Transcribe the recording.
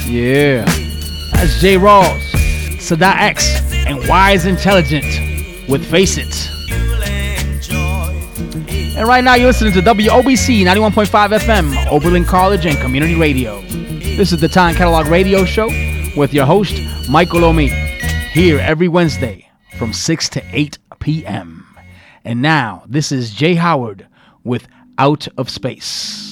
Yeah. That's J. Rawls, Sadat X, and Wise Intelligent with Face It. And right now you're listening to WOBC 91.5 FM, Oberlin College and Community Radio. This is the Time Catalog Radio Show with your host, Michael Omi, here every Wednesday from 6 to 8 p.m. And now, this is Jay Howard with Out of Space.